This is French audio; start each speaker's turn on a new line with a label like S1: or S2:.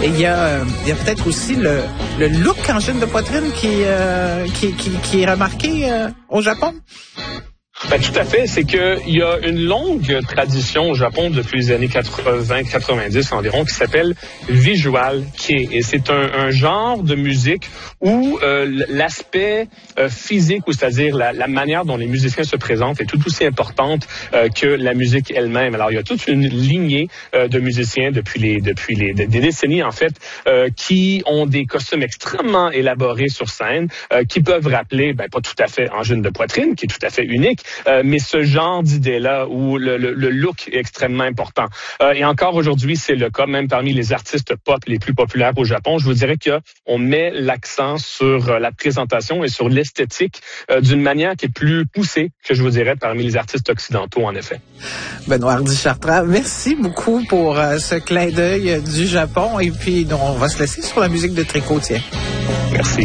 S1: Et il y a peut-être aussi le look en jean de poitrine qui est remarqué au Japon.
S2: Ben, tout à fait. C'est que il y a une longue tradition au Japon depuis les années 80-90 environ qui s'appelle Visual Kei. Et c'est un genre de musique où l'aspect physique, ou c'est-à-dire la manière dont les musiciens se présentent, est tout aussi importante que la musique elle-même. Alors, il y a toute une lignée de musiciens depuis des décennies, en fait, qui ont des costumes extrêmement élaborés sur scène, qui peuvent rappeler, ben, pas tout à fait en jean de poitrine, qui est tout à fait unique, mais ce genre d'idée-là où le look est extrêmement important. Et encore aujourd'hui, c'est le cas, même parmi les artistes pop les plus populaires au Japon. Je vous dirais qu'on met l'accent sur la présentation et sur l'esthétique d'une manière qui est plus poussée que je vous dirais parmi les artistes occidentaux, en effet.
S1: Benoît Hardy-Chartrand, merci beaucoup pour ce clin d'œil du Japon. Et puis, on va se laisser sur la musique de Tricot, tiens.
S2: Merci.